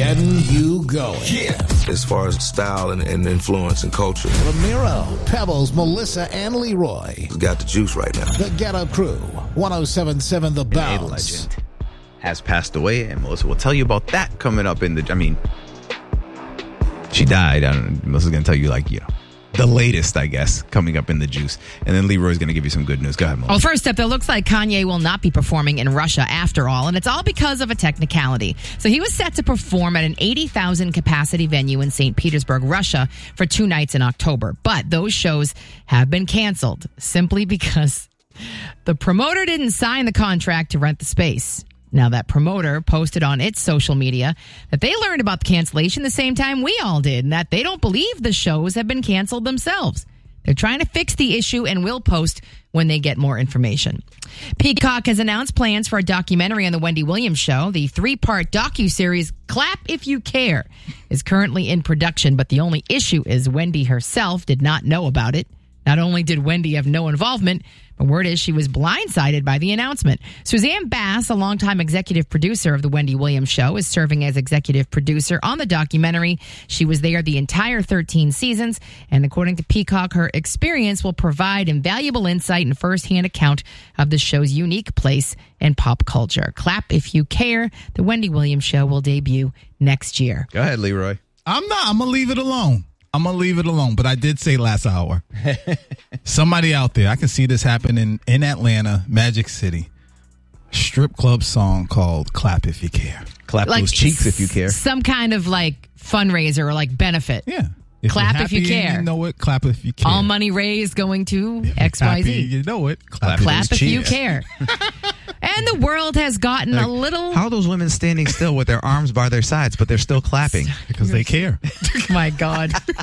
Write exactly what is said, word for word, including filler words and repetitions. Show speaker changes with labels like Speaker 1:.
Speaker 1: getting you going.
Speaker 2: Yeah. As far as style and, and influence and culture.
Speaker 1: Ramiro, Pebbles, Melissa, and Leroy.
Speaker 2: He's got the juice right now.
Speaker 1: The Ghetto Crew, one oh seven point seven The Bounce.
Speaker 3: A legend has passed away, and Melissa will tell you about that coming up in the, I mean, she died. I don't know, Melissa's going to tell you, like, you know, the latest, I guess, coming up in the juice. And then Leroy's going to give you some good news. Go ahead, Melissa.
Speaker 4: Well, first up, it looks like Kanye will not be performing in Russia after all, and it's all because of a technicality. So he was set to perform at an eighty thousand capacity venue in Saint Petersburg, Russia, for two nights in October. But those shows have been canceled simply because the promoter didn't sign the contract to rent the space. Now, that promoter posted on its social media that they learned about the cancellation the same time we all did, and that they don't believe the shows have been canceled themselves. They're trying to fix the issue and will post when they get more information. Peacock has announced plans for a documentary on the Wendy Williams Show. The three-part docuseries Clap If You Care is currently in production, but the only issue is Wendy herself did not know about it. Not only did Wendy have no involvement, but word is she was blindsided by the announcement. Suzanne Bass, a longtime executive producer of The Wendy Williams Show, is serving as executive producer on the documentary. She was there the entire thirteen seasons, and according to Peacock, her experience will provide invaluable insight and firsthand account of the show's unique place in pop culture. Clap If You Care. The Wendy Williams Show will debut next year.
Speaker 3: Go ahead, Leroy.
Speaker 5: I'm not. I'm going to leave it alone. I'm going to leave it alone, but I did say last hour. Somebody out there, I can see this happening in Atlanta, Magic City. Strip club song called Clap If You Care.
Speaker 3: Clap
Speaker 4: Like
Speaker 3: those cheeks if you care.
Speaker 4: Some kind of like fundraiser or like benefit.
Speaker 5: Yeah. If
Speaker 4: Clap
Speaker 5: you're
Speaker 4: if you
Speaker 5: happy and
Speaker 4: care.
Speaker 5: You know it. Clap if you care.
Speaker 4: All money raised going to
Speaker 5: If you're
Speaker 4: X Y Z.
Speaker 5: happy, you know it. Clap,
Speaker 4: Clap if you
Speaker 3: cheeks.
Speaker 4: care. And the world has gotten
Speaker 3: Like,
Speaker 4: a little...
Speaker 3: How are those women standing still with their arms by their sides, but they're still clapping?
Speaker 5: because they care.
Speaker 4: My God.